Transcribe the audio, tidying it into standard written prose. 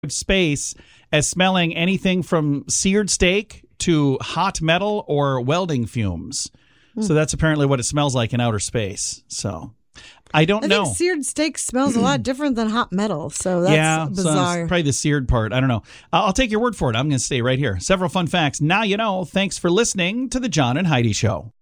space as smelling anything from seared steak to hot metal or welding fumes. So that's apparently what it smells like in outer space. So I don't know. I think seared steak smells a lot different than hot metal. So that's bizarre. So probably the seared part. I don't know. I'll take your word for it. I'm going to stay right here. Several fun facts. Now you know. Thanks for listening to the John and Heidi Show.